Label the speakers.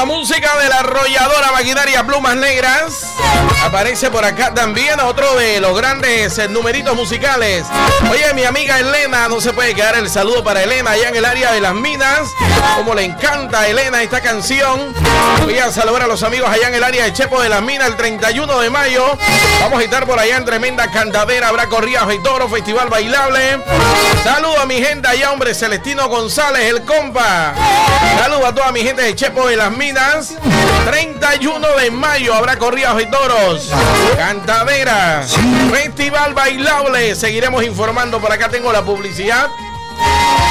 Speaker 1: la música de la arrolladora maquinaria Plumas Negras. Aparece por acá también otro de los grandes numeritos musicales. Oye, mi amiga Elena, no se puede quedar el saludo para Elena allá en el área de Las Minas. Como le encanta a Elena esta canción. Voy a saludar a los amigos allá en el área de Chepo de Las Minas el 31 de mayo. Vamos a estar por allá en tremenda cantadera. Habrá corridas de toro, festival bailable. Saludo a mi gente allá, hombre, Celestino González, el compa. Saludo a toda mi gente de Chepo de Las Minas. 31 de mayo habrá corridas de toros, cantadera, festival bailable. Seguiremos informando. Por acá tengo la publicidad.